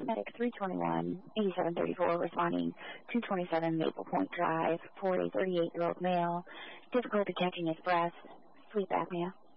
paramedic 321-8734 responding 227 Maple Point Drive for a 38-year-old male, difficulty catching his breath, sleep apnea.